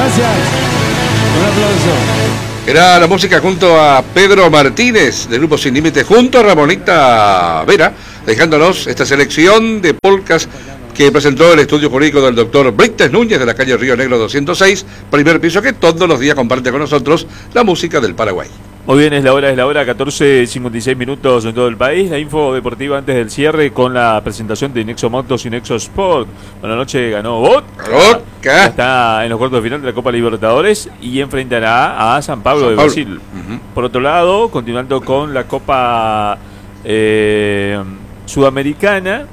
Gracias. Un aplauso. Era la música junto a Pedro Martínez del grupo Sin Límites, junto a Ramonita Vera, dejándonos esta selección de polcas que presentó el estudio jurídico del doctor Brites Núñez de la calle Río Negro 206, primer piso, que todos los días comparte con nosotros la música del Paraguay. Muy bien, es la hora, 14:56 minutos en todo el país. La info deportiva antes del cierre con la presentación de Nexo Motos y Nexo Sport. Buenas noches, ganó Boca. Está en los cuartos de final de la Copa Libertadores y enfrentará a San Pablo de Brasil. Por otro lado, continuando con la Copa Sudamericana,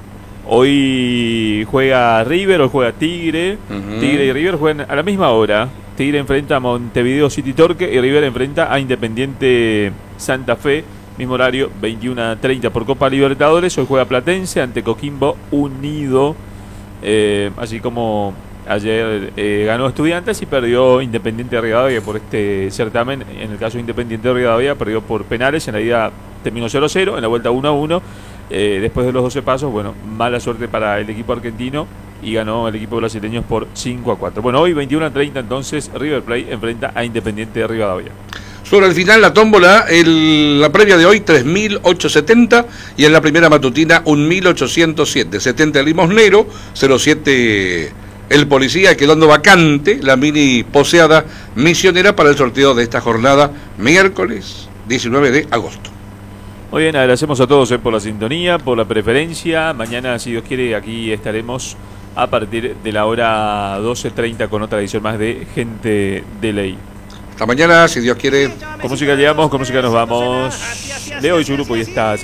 hoy juega River, hoy juega Tigre. Tigre y River juegan a la misma hora. Tigre enfrenta a Montevideo City Torque y River enfrenta a Independiente Santa Fe. Mismo horario, 21:30 por Copa Libertadores. Hoy juega Platense ante Coquimbo Unido. Así como ayer ganó Estudiantes y perdió Independiente de Rivadavia por este certamen. En el caso de Independiente de Rivadavia, perdió por penales. En la ida terminó 0-0, en la vuelta 1-1. Después de los 12 pasos, bueno, mala suerte para el equipo argentino y ganó el equipo brasileño por 5-4. Bueno, hoy 21:30 entonces River Plate enfrenta a Independiente de Rivadavia. Sobre el final, la tómbola, la previa de hoy 3.870 y en la primera matutina 1.807. 70 el limosnero, 07 el policía, quedando vacante la mini poseada misionera para el sorteo de esta jornada miércoles 19 de agosto. Muy bien, agradecemos a todos por la sintonía, por la preferencia. Mañana, si Dios quiere, aquí estaremos a partir de la hora 12:30 con otra edición más de Gente de Ley. Hasta mañana, si Dios quiere. Con música llegamos, con música nos vamos. Leo y su grupo y está